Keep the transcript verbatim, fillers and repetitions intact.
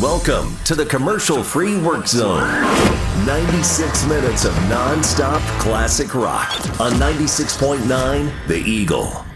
Welcome to the commercial-free work zone. ninety-six minutes of non-stop classic rock on ninety-six point nine The Eagle.